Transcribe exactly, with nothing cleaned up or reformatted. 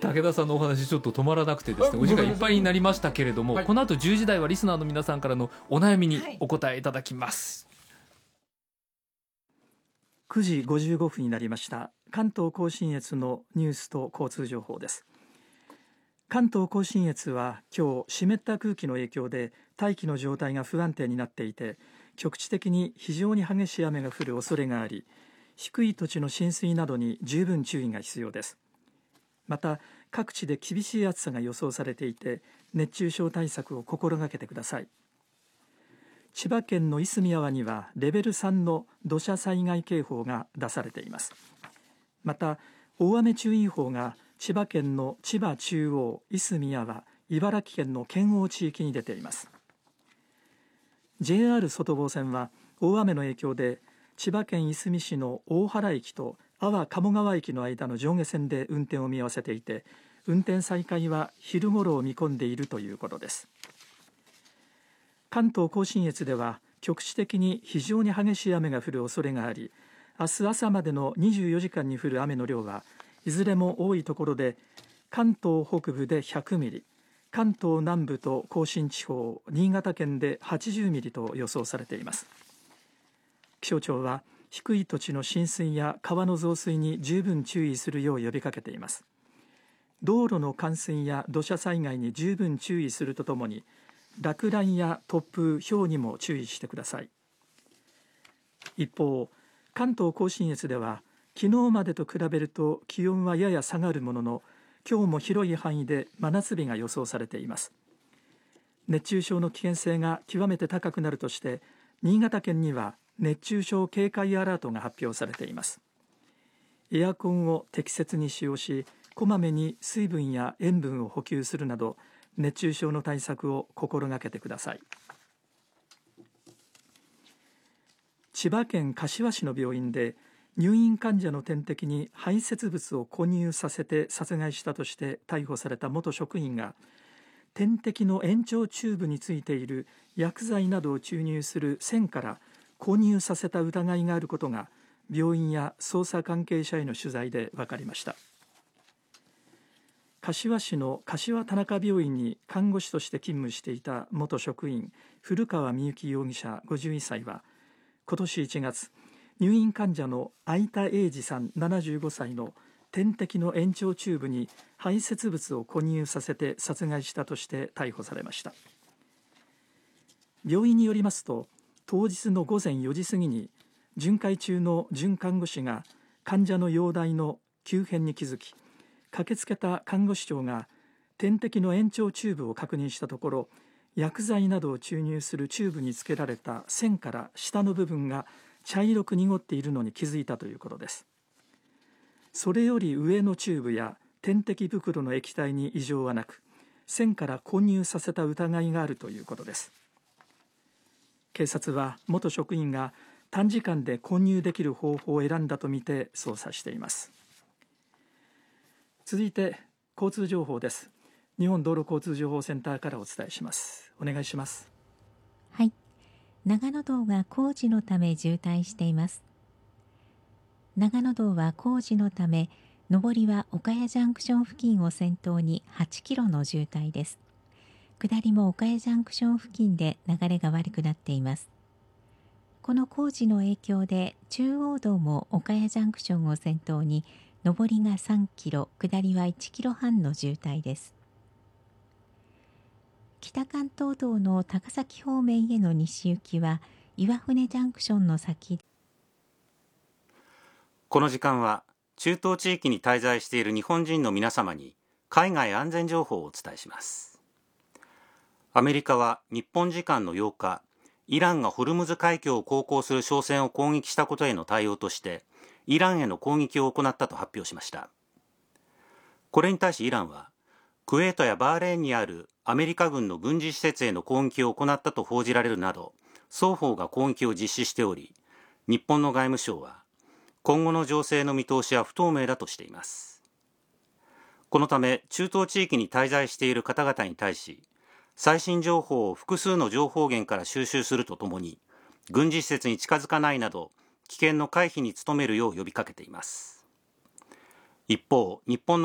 武田さんのお話ちょっと止まらなくてですね、お時間いっぱいになりましたけれども、はい、この後じゅうじ台はリスナーの皆さんからのお悩みにお答えいただきます、はい、 くじごじゅうごふんになりました。関東甲信越のニュースと交通情報です。関東甲信越は今日湿った空気の影響で大気の状態が不安定になっていて、局地的に非常に激しい雨が降る恐れがあり、低い土地の浸水などに十分注意が必要です。また各地で厳しい暑さが予想されていて、熱中症対策を心がけてください。千葉県のいすみ川にはレベルさんの土砂災害警報が出されています。また大雨注意報が千葉県の千葉中央、いすみ川、茨城県の県央地域に出ています。 ジェイアール 外房線は大雨の影響で千葉県いすみ市の大原駅と安房鴨川駅の間の上下線で運転を見合わせていて、運転再開は昼ごろを見込んでいるということです。関東甲信越では局地的に非常に激しい雨が降る恐れがあり、明日朝までのにじゅうよじかんに降る雨の量はいずれも多いところで関東北部でひゃくミリ、関東南部と甲信地方、新潟県ではちじゅうミリと予想されています。気象庁は低い土地の浸水や川の増水に十分注意するよう呼びかけています。道路の冠水や土砂災害に十分注意するとともに、落雷や突風、ひょうにも注意してください。一方、関東甲信越では昨日までと比べると気温はやや下がるものの、今日も広い範囲で真夏日が予想されています。熱中症の危険性が極めて高くなるとして、新潟県には熱中症警戒アラートが発表されています。エアコンを適切に使用し、こまめに水分や塩分を補給するなど熱中症の対策を心がけてください。千葉県柏市の病院で入院患者の点滴に排泄物を混入させて殺害したとして逮捕された元職員が、点滴の延長チューブについている薬剤などを注入する栓から混入させた疑いがあることが病院や捜査関係者への取材で分かりました。柏市の柏田中病院に看護師として勤務していた元職員古川美幸容疑者ごじゅういっさいは、今年いちがつ入院患者の相田英二さんななじゅうごさいの点滴の延長チューブに排泄物を混入させて殺害したとして逮捕されました。病院によりますと、当日のごぜんよじ過ぎに巡回中の准看護師が患者の容体の急変に気づき、駆けつけた看護師長が点滴の延長チューブを確認したところ、薬剤などを注入するチューブにつけられた栓から下の部分が茶色く濁っているのに気づいたということです。それより上のチューブや点滴袋の液体に異常はなく、栓から混入させた疑いがあるということです。警察は元職員が短時間で混入できる方法を選んだとみて捜査しています。続いて交通情報です。日本道路交通情報センターからお伝えします。お願いします。 はい、長野道が工事のため渋滞しています。長野道は工事のため、上りは岡谷ジャンクション付近を先頭にはちキロの渋滞です。下りも岡谷ジャンクション付近で流れが悪くなっています。この工事の影響で中央道も岡谷ジャンクションを先頭に上りがさんキロ、下りはいちキロはんの渋滞です。北関東道の高崎方面への西行きは岩船ジャンクションの先。 この時間は中東地域に滞在している日本人の皆様に海外安全情報をお伝えします。アメリカは日本時間のようか、イランがホルムズ海峡を航行する商船を攻撃したことへの対応としてイランへの攻撃を行ったと発表しました。これに対しイランはクウェートやバーレーンにあるアメリカ軍の軍事施設への攻撃を行ったと報じられるなど、双方が攻撃を実施しており、日本の外務省は今後の情勢の見通しは不透明だとしています。このため中東地域に滞在している方々に対し、最新情報を複数の情報源から収集するとともに、軍事施設に近づかないなど危険の回避に努めるよう呼びかけています。一方、日本の